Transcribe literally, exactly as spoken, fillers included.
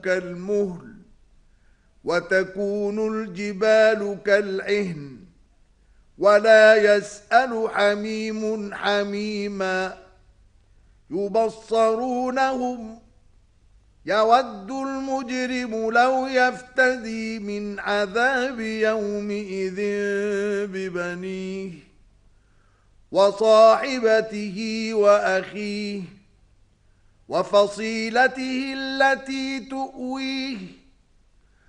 كالمهل وتكون الجبال كالعهن ولا يسأل حميم حميما يبصرونهم يود المجرم لو يفتدي من عذاب يومئذ ببنيه وصاحبته وأخيه وفصيلته التي تؤويه